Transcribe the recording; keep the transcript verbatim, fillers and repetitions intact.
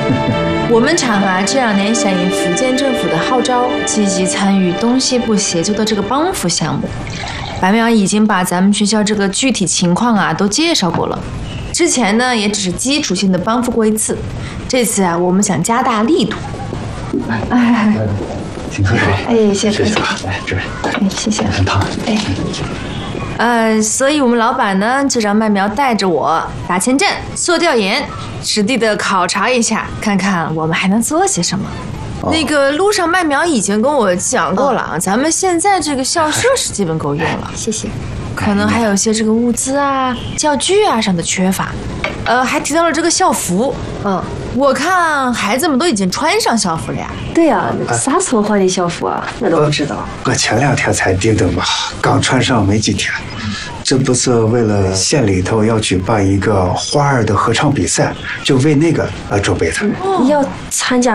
我们厂啊，这两年响应福建政府的号召，积极参与东西部协作的这个帮扶项目。白苗已经把咱们学校这个具体情况啊都介绍过了。之前呢，也只是基础性的帮扶过一次，这次啊，我们想加大力度。 哎， 请喝水。 哎，谢谢。 来，这位。 哎，谢谢。 喝汤。 哎。 呃，所以我们老板呢，就让麦苗带着我打前站，做调研，实地的考察一下，看看我们还能做些什么。哦、那个路上麦苗已经跟我讲过了，哦、咱们现在这个校舍是基本够用了， 谢谢。 可能还有一些这个物资啊、教具啊上的缺乏，呃，还提到了这个校服。嗯，我看孩子们都已经穿上校服了呀。 对呀、啊，啥时候换的校服啊？那都不知道。 我前两天才订的嘛，刚穿上没几天。这不是为了县里头要举办一个花儿的合唱比赛，就为那个而准备的。 哦、要参加